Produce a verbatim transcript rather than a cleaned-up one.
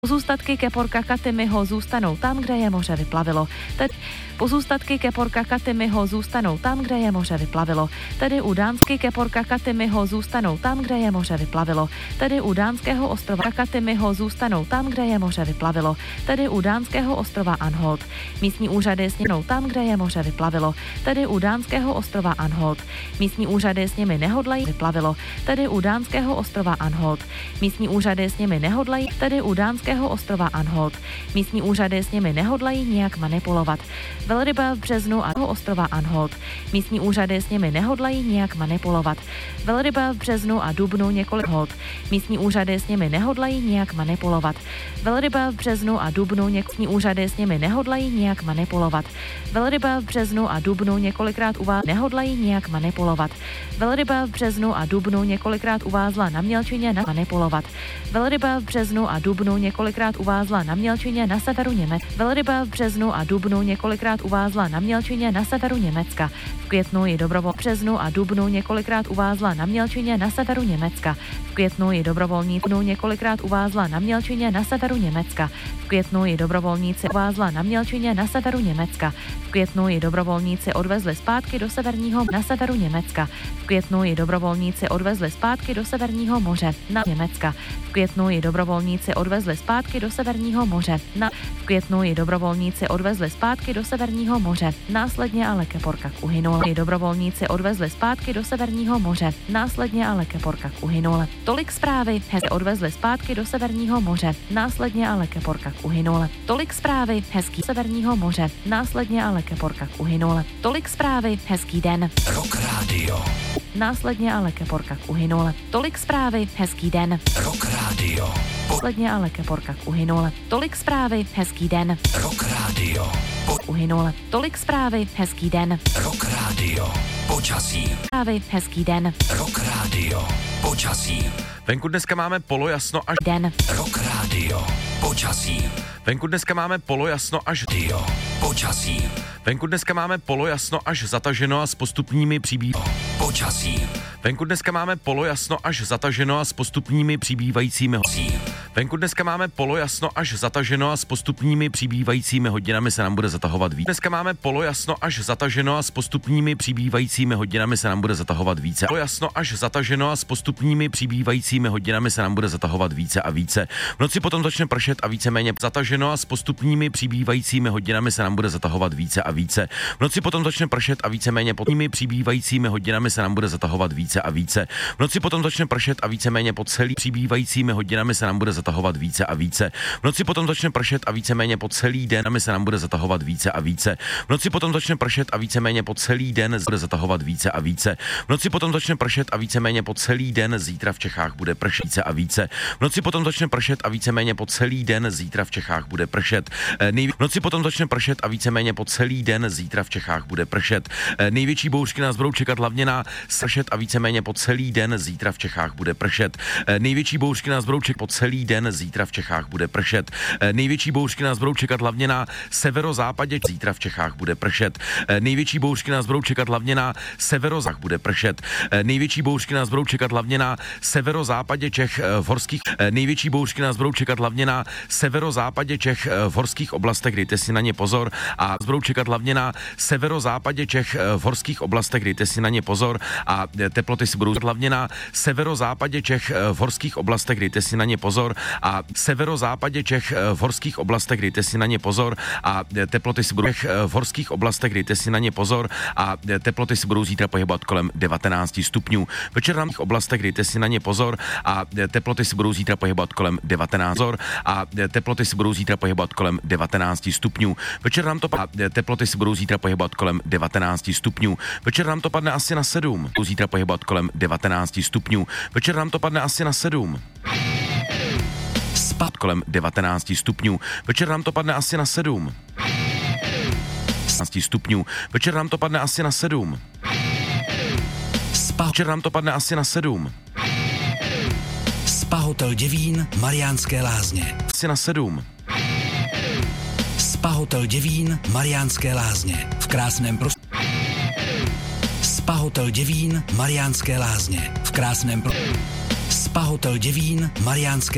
Pozůstatky keporka Katimiho zůstanou tam, kde je moře vyplavilo. Tedy pozůstatky keporka Katimiho zůstanou tam, kde je moře vyplavilo. Tedy u dánsky keporka Katimiho zůstanou tam, kde je moře vyplavilo. Tedy u dánského ostrova Katimiho zůstanou tam, kde je moře vyplavilo. Tedy u dánského ostrova Anholt. Místní úřady s nimi tam, kde je moře vyplavilo. Tedy u dánského ostrova Anholt. Místní úřady s nimi nehodlají vyplavilo. Tedy u dánského ostrova Anholt. Místní úřady s nimi nehodlají. Tedy u dánského ostrova Anholt. Místní úřady s nimi nehodlají nijak manipulovat. Velryba v březnu a ostrova Anholt. Místní úřady s nimi nehodlají nijak manipulovat. Velryba v březnu a dubnu několik hold. Místní úřady s nimi nehodlají nijak manipulovat. Velryba v březnu a dubnu místní úřady s nimi nehodlají nijak manipulovat. Velryba v březnu a dubnu několikrát uvázla nehodlají nijak manipulovat. Velryba v březnu a dubnu několikrát uvázla na mělčině na manipulovat. Velryba v březnu a dubnu několikrát uvázla na mělčině na severu Německa. Velryba v březnu a dubnu několikrát uvázla na mělčině na severu Německa. V květnu i dobrovolníci v březnu a dubnu několikrát uvázla na mělčině na severu Německa. V květnu i dobrovolníci několikrát uvázla na mělčině na severu Německa. V květnu i dobrovolníci uvázla na mělčině na severu Německa. V květnu i dobrovolníci odvezli zpátky do severního na severu Německa. V květnu i dobrovolníci odvezli zpátky do severního moře na Německa. V květnu i dobrovolníci odvezli zpátky do severního moře na v květnu i dobrovolníci odvezli zpátky do severního moře. Následně ale Keporkak uhynul. I dobrovolníci odvezli zpátky do severního moře. Následně ale Keporkak uhynul. Tolik zprávy. Hezky odvezli zpátky do severního moře. Následně ale Keporkak uhynul. Tolik zprávy. Hezký severního moře. Následně ale Keporkak uhynul. Tolik zprávy. Hezký den. Rock Radio. Následně ale Keporkak uhynul. Tolik zprávy. Hezký den. Rock Radio. Následně ale Keporkak uhynul. Tolik zprávy. Hezký den. Rock Radio. Po... Uhynul. Tolik zprávy. Hezký den. Rock Radio. Počasí. Zprávy. Hezký den. Rock Radio. Počasí. Venku dneska máme polojasno až Den. Rock Radio. Počasí. Venku dneska máme polojasno až Dio. Počasí. Venku dneska máme polojasno až zataženo a s postupnými přibývajícími. Počasí. Venku dneska máme polojasno až zataženo a s postupnými přibývajícími. Venku dneska máme polojasno až zataženo a s postupnými přibývajícími hodinami se nám bude zatahovat více. Dneska máme polojasno až zataženo a s postupnými přibývajícími hodinami se nám bude zatahovat více. Polojasno až zataženo a s postupnými přibývajícími hodinami se nám bude zatahovat více a více. V noci potom začne pršet a víceméně zataženo a s postupnými přibývajícími hodinami se nám bude zatahovat více a více. V noci potom začne pršet a víceméně pod nimi přibývajícími hodinami se nám bude zatahovat více a více. V noci potom začne pršet a víceméně po celý přibývajícími hodinami se nám bude zatahovat více a více. V noci potom začne pršet a víceméně po celý den se nám bude zatahovat více a více. V noci potom začne pršet a víceméně po celý den bude zatahovat více a více. V noci potom začne pršet a víceméně po celý den zítra v Čechách bude pršet více a více. V noci potom začne pršet a víceméně po celý den zítra v Čechách bude pršet. V noci potom začne pršet a víceméně po celý den zítra v Čechách bude pršet. Největší bouřky nás budou čekat hlavně na pršet a víceméně po celý den zítra v Čechách bude pršet. Největší bouřky nás budou čekat po celý den zítra v Čechách bude pršet. Největší bouřky nás budou čekat hlavně na severozápadě zítra v Čechách bude pršet. Největší bouřky nás budou čekat hlavně na severozách bude pršet. Největší bouřky nás budou čekat hlavně na severozápadě Čech v horských. Největší bouřky nás budou čekat hlavně na severozápadě Čech v horských oblastech, dejte si na ně pozor, a budou čekat hlavně na severozápadě Čech v horských oblastech, dejte si na ně pozor, a teploty si budou hlavně na severozápadě Čech v horských oblastech, dejte si na ně pozor, a severozápadě Čech v horských oblastech, dejte si na ně pozor, a teploty si budou v horských oblastech, dejte si na ně pozor, a teploty si budou zítra pohybovat kolem devatenáct stupňů. V večerních oblastech dejte si na ně pozor, a teploty si budou zítra pohybovat kolem devatenáct a teploty si budou zítra pohybovat kolem devatenáct stupňů. Večer nám to padne, teploty si budou zítra pohybovat kolem devatenáct stupňů. Večer nám to padne asi na sedm. Budou zítra pohybovat kolem devatenáct stupňů. Večer nám to padne asi na sedm. Spad kolem devatenáct stupňů. Večer nám to padne asi na sedm. stupňů. Večer nám to padne asi na sedm. Spa. Večer nám to padne asi na sedm. Spa Hotel Děvín, Mariánské Lázně. Asi na sedm. Spa Hotel Děvín, Mariánské Lázně. V krásném prostoru. Spa Hotel Děvín, Mariánské Lázně. V krásném prostoru. Spa Hotel Děvín, Mariánské